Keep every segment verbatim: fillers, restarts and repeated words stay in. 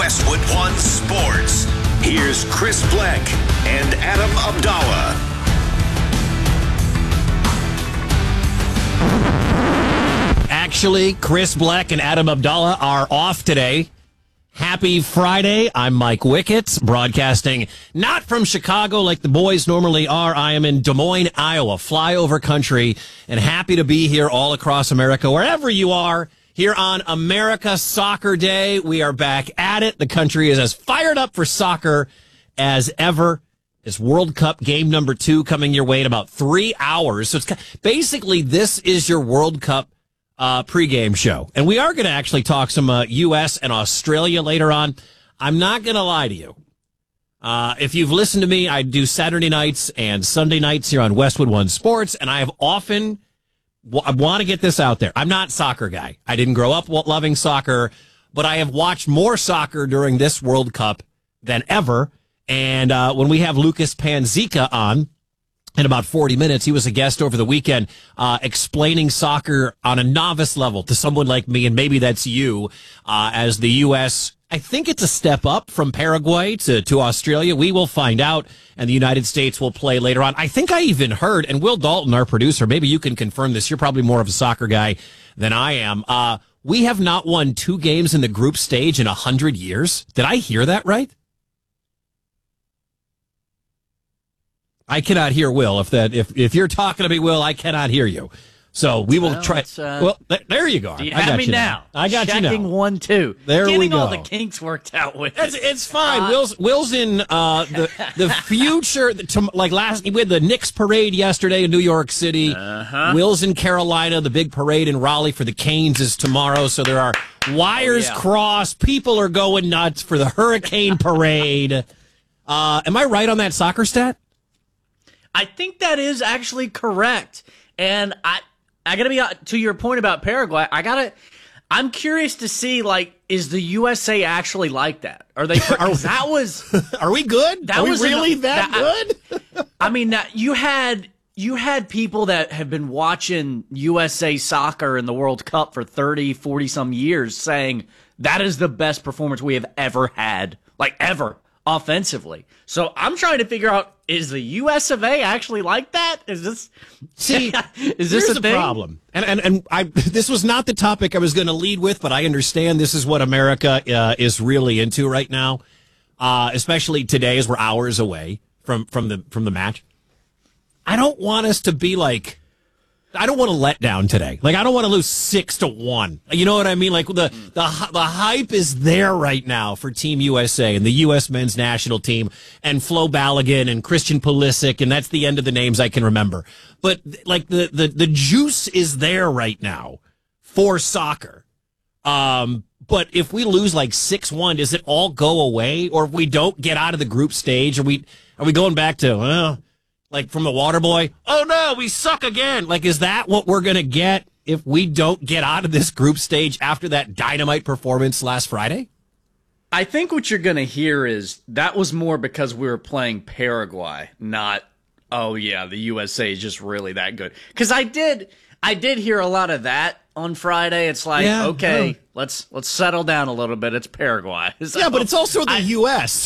Westwood One Sports. Here's Chris Black and Adam Abdallah. Actually, Chris Black and Adam Abdallah are off today. Happy Friday. I'm Mike Wickett, broadcasting not from Chicago like the boys normally are. I am in Des Moines, Iowa, flyover country, and happy to be here all across America, wherever you are. Here on America Soccer Day, we are back at it. The country is as fired up for soccer as ever. It's World Cup game number two coming your way in about three hours. So it's basically, this is your World Cup Uh, pregame show. And we are going to actually talk some uh, U S and Australia later on. I'm not going to lie to you. Uh, if you've listened to me, I do Saturday nights and Sunday nights here on Westwood One Sports, and I have often, I want to get this out there. I'm not a soccer guy. I didn't grow up loving soccer, but I have watched more soccer during this World Cup than ever. And uh, when we have Lucas Panzica on, in about forty minutes, he was a guest over the weekend uh, explaining soccer on a novice level to someone like me, and maybe that's you, uh, as the U S, I think it's a step up from Paraguay to, to Australia. We will find out, and the United States will play later on. I think I even heard, and Will Dalton, our producer, maybe you can confirm this. You're probably more of a soccer guy than I am. Uh, we have not won two games in the group stage in one hundred years. Did I hear that right? I cannot hear Will. If that, if if you're talking to me, Will, I cannot hear you. So we will well, try. Uh, well, th- there you go. Do you I have got me you now? now. I got Checking you now. Checking one, two. There Getting we go. all the kinks worked out with It's, it. it's fine. Uh, Will's Will's in uh, the the future. The, like last, we had the Knicks parade yesterday in New York City. Uh-huh. Will's in Carolina. The big parade in Raleigh for the Canes is tomorrow. So there are wires oh, yeah. crossed. People are going nuts for the Hurricane parade. Uh, am I right on that soccer stat? I think that is actually correct. And I I got to be to your point about Paraguay. I got to I'm curious to see, like, is the U S A actually like that? Are they are, that was Are we good? That are we was really an, that, that good? I mean, you had you had people that have been watching U S A soccer in the World Cup for thirty, forty some years saying that is the best performance we have ever had, like ever, offensively. So I'm trying to figure out, is the U S of A actually like that? Is this see? Is this here's a the thing? problem? And and and I this was not the topic I was going to lead with, but I understand this is what America uh, is really into right now, uh, especially today as we're hours away from from the from the match. I don't want us to be like. I don't want to let down today. Like, I don't want to lose six to one. You know what I mean? Like, the, the, the hype is there right now for Team U S A and the U S men's national team and Flo Balogun and Christian Pulisic. And that's the end of the names I can remember. But like the, the, the juice is there right now for soccer. Um, but if we lose like six one, does it all go away? Or if we don't get out of the group stage, are we, are we going back to, well, like from the water boy, oh no, we suck again. Like, is that what we're going to get if we don't get out of this group stage after that dynamite performance last Friday? I think what you're going to hear is that was more because we were playing Paraguay, not, oh yeah, the U S A is just really that good. Because I did, I did hear a lot of that on Friday. It's like, yeah, okay, yeah. let's let's settle down a little bit. It's Paraguay. So, yeah, but it's also the I, U S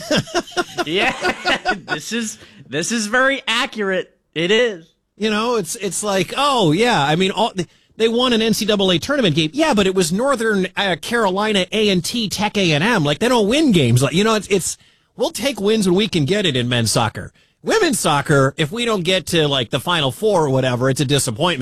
yeah, this is this is very accurate. It is. You know, it's it's like, oh yeah, I mean, all, they won an N C double A tournament game. Yeah, but it was Northern uh, Carolina A and T Tech A and M. Like, they don't win games. Like, you know, it's it's we'll take wins when we can get it in men's soccer. Women's soccer, if we don't get to like the Final Four or whatever, it's a disappointment.